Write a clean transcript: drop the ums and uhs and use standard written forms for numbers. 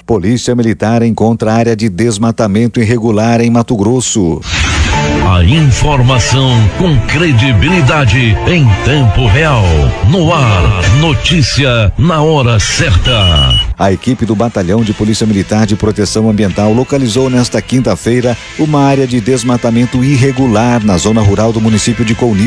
Polícia Militar encontra área de desmatamento irregular em Mato Grosso. A informação com credibilidade em tempo real. No ar, notícia na hora certa. A equipe do Batalhão de Polícia Militar de Proteção Ambiental localizou nesta quinta-feira uma área de desmatamento irregular na zona rural do município de Colniz.